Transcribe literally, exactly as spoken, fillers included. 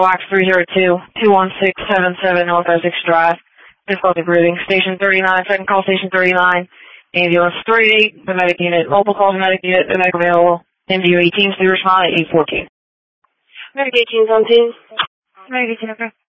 Wax three zero two, two one six seven seven North Essex Drive. Difficulty breathing. Station thirty-nine, second call, station thirty-nine. Ambulance three eight, the medic unit. Multiple calls, medic unit, the medic available. M D U eighteen, please respond at eight fourteen. Medic eighteen is on scene. Medic eighteen, okay.